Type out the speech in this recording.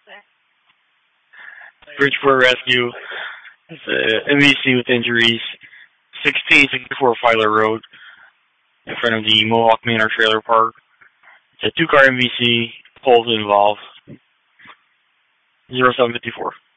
Bridgeport Rescue. It's a MVC with injuries. 1664 Filer Road, in front of the Mohawk Manor Trailer Park. It's a 2-car MVC. Poles involved. 0754.